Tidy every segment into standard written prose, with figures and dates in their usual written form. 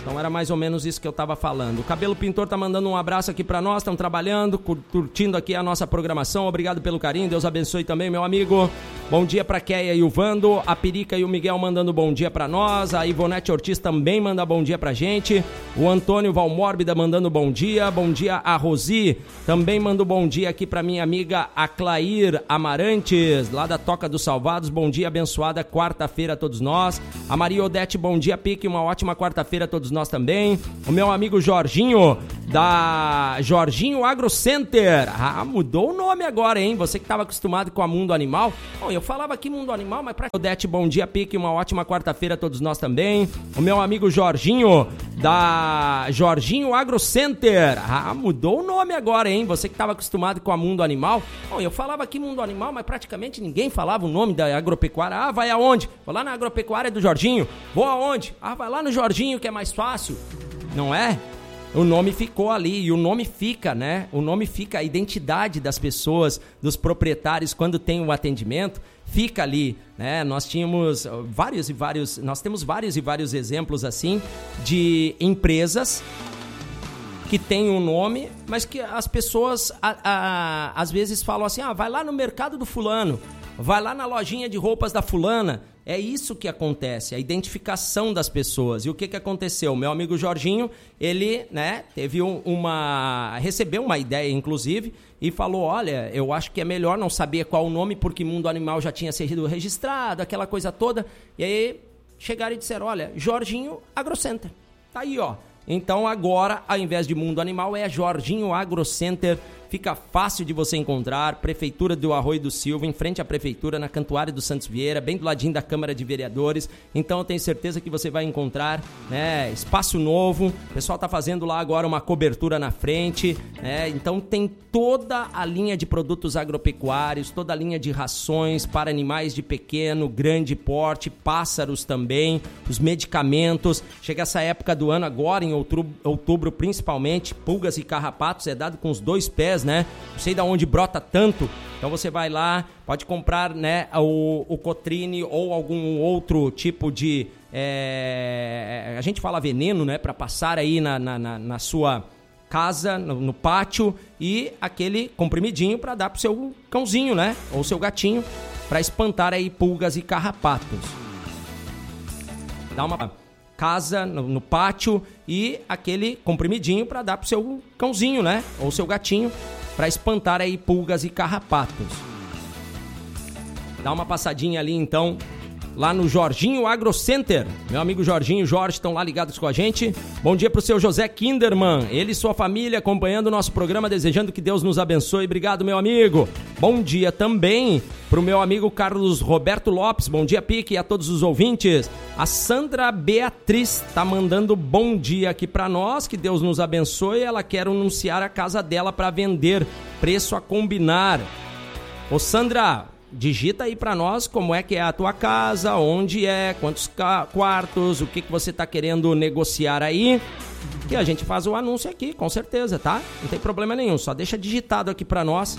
Então era mais ou menos isso que eu tava falando. O Cabelo Pintor tá mandando um abraço aqui pra nós, estão trabalhando, curtindo aqui a nossa programação. Obrigado pelo carinho, Deus abençoe também, meu amigo. Bom dia pra Kéia e o Vando, a Perica e o Miguel mandando bom dia pra nós, a Ivonete Ortiz também manda bom dia pra gente, o Antônio Valmórbida mandando bom dia a Rosi, também mando bom dia aqui pra minha amiga Aclair Amarantes, lá da Toca dos Salvados, bom dia, abençoada quarta-feira a todos nós. A Maria Odete, bom dia, Pique, uma ótima quarta-feira a todos nós também. O meu amigo Jorginho, da Jorginho Agro Center. Ah, mudou o nome agora, hein? Você que estava acostumado com a Mundo Animal. Bom, eu falava aqui Mundo Animal, mas pra... Odete, bom dia, Pique, uma ótima quarta-feira a todos nós também. O meu amigo Jorginho, da Jorginho Agro Center. Ah, mudou o nome agora, hein? Você que estava acostumado com a Mundo Animal. Bom, eu falava aqui Mundo Animal, mas praticamente ninguém falava o nome da agropecuária. Ah, vai aonde? Vou lá na agropecuária do Jorginho. Vou aonde? Ah, vai lá no Jorginho que é mais fácil. Não é? O nome ficou ali e o nome fica, né? O nome fica, a identidade das pessoas, dos proprietários quando tem o atendimento, fica ali, né? Nós temos nós temos vários e vários exemplos assim de empresas que tem um nome, mas que as pessoas às vezes falam assim, vai lá no mercado do fulano, vai lá na lojinha de roupas da fulana. É isso que acontece, a identificação das pessoas. E o que aconteceu? Meu amigo Jorginho, ele, né, recebeu uma ideia, inclusive, e falou, olha, eu acho que é melhor não saber qual o nome, porque Mundo Animal já tinha sido registrado, aquela coisa toda. E aí chegaram e disseram, olha, Jorginho Agrocenter. Tá aí, ó. Então agora, ao invés de Mundo Animal, é Jorginho Agrocenter. Fica fácil de você encontrar, Prefeitura do Arroio do Silva, em frente à Prefeitura, na Cantuária do Santos Vieira, bem do ladinho da Câmara de Vereadores. Então eu tenho certeza que você vai encontrar, né, espaço novo. O pessoal está fazendo lá agora uma cobertura na frente, né? Então tem toda a linha de produtos agropecuários, toda a linha de rações para animais de pequeno, grande porte, pássaros também, os medicamentos. Chega essa época do ano agora, em outubro principalmente, pulgas e carrapatos, é dado com os dois pés, né? Não sei de onde brota tanto. Então você vai lá, pode comprar, né, o Cotrine ou algum outro tipo de... a gente fala veneno, né? Para passar aí na sua casa, no pátio, e aquele comprimidinho para dar pro seu cãozinho, né? Ou seu gatinho, para espantar aí pulgas e carrapatos. Dá uma... casa, no pátio, e aquele comprimidinho para dar pro seu cãozinho, né? Ou seu gatinho, para espantar aí pulgas e carrapatos. Dá uma passadinha ali, então, lá no Jorginho Agro Center. Meu amigo Jorginho e Jorge estão lá ligados com a gente. Bom dia pro seu José Kinderman, ele e sua família acompanhando o nosso programa, desejando que Deus nos abençoe. Obrigado, meu amigo. Bom dia também pro meu amigo Carlos Roberto Lopes. Bom dia, Pique, e a todos os ouvintes. A Sandra Beatriz tá mandando bom dia aqui pra nós, que Deus nos abençoe. Ela quer anunciar a casa dela para vender, preço a combinar. Ô Sandra, digita aí pra nós como é que é a tua casa, onde é, quantos quartos, o que você tá querendo negociar aí, que a gente faz o anúncio aqui, com certeza, tá? Não tem problema nenhum, só deixa digitado aqui pra nós,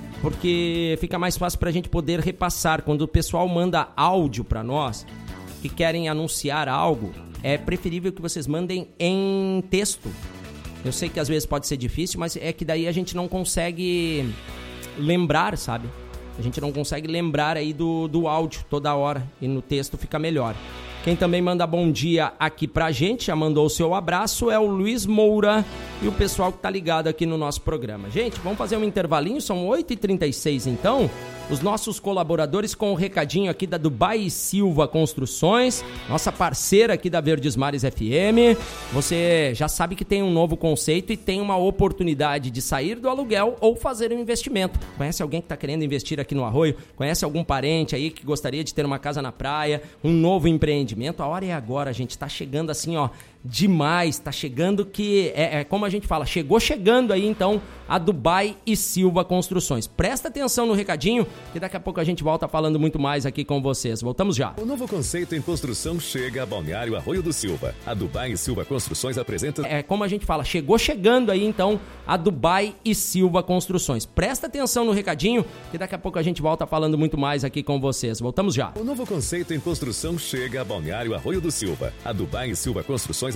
porque fica mais fácil pra gente poder repassar. Quando o pessoal manda áudio pra nós, que querem anunciar algo, é preferível que vocês mandem em texto. Eu sei que às vezes pode ser difícil, mas é que daí a gente não consegue lembrar, sabe? A gente não consegue lembrar aí do áudio toda hora, e no texto fica melhor. Quem também manda bom dia aqui pra gente, já mandou o seu abraço, é o Luiz Moura e o pessoal que tá ligado aqui no nosso programa. Gente, vamos fazer um intervalinho, são 8h36 então. Os nossos colaboradores com o recadinho aqui da Dubai Silva Construções, nossa parceira aqui da Verdes Mares FM. Você já sabe que tem um novo conceito e tem uma oportunidade de sair do aluguel ou fazer um investimento. Conhece alguém que está querendo investir aqui no Arroio? Conhece algum parente aí que gostaria de ter uma casa na praia? Um novo empreendimento? A hora é agora, gente. Está chegando assim, ó, demais. Está chegando que, como a gente fala, chegando aí então a Dubai e Silva Construções. Presta atenção no recadinho, que daqui a pouco a gente volta falando muito mais aqui com vocês. Voltamos já. O novo conceito em construção chega a Balneário Arroio do Silva. A Dubai e Silva Construções apresenta... como a gente fala, chegando aí então a Dubai e Silva Construções. Presta atenção no recadinho, que daqui a pouco a gente volta falando muito mais aqui com vocês. Voltamos já. O novo conceito em construção chega a Balneário Arroio do Silva. A Dubai e Silva Construções